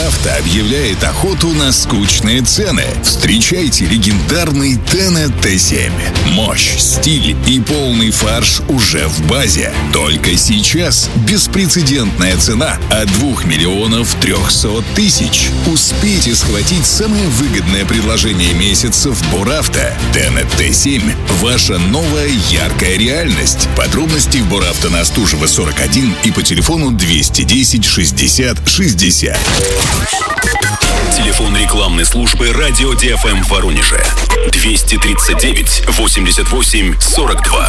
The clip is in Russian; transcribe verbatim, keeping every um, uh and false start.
Боравто объявляет охоту на скучные цены. Встречайте легендарный Тенет Т семь. Мощь, стиль и полный фарш уже в базе. Только сейчас беспрецедентная цена от двух миллионов трехсот тысяч. Успейте схватить самое выгодное предложение месяца в Боравто. Тенет Т семь – ваша новая яркая реальность. Подробности в Боравто на Остужева сорок один и по телефону двести десять шестьдесят шестьдесят. Телефон рекламной службы радио ди эф эм в Воронеже. двести тридцать девять восемьдесят восемь сорок два.